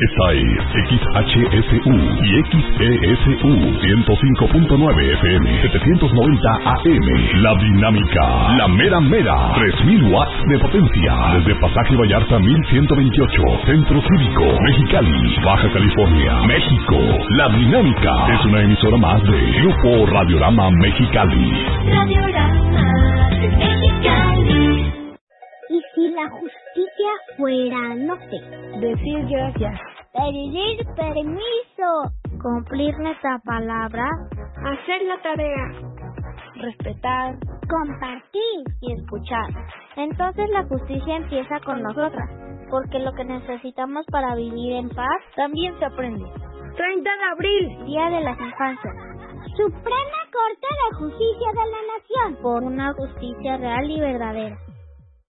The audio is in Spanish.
Esta es XHSU y XESU 105.9 FM, 790 AM. La Dinámica, la mera mera, 3000 watts de potencia. Desde Pasaje Vallarta 1128, Centro Cívico, Mexicali, Baja California, México. La Dinámica es una emisora más de Grupo Radiorama Mexicali. Radiorama Mexicali. ¿Y si la justicia fuera, no sé, decir gracias, pedir permiso, cumplir nuestra palabra, hacer la tarea, respetar, compartir y escuchar? Entonces la justicia empieza con nosotras, porque lo que necesitamos para vivir en paz también se aprende. 30 de abril, Día de las Infancias. Suprema Corte de Justicia de la Nación. Por una justicia real y verdadera.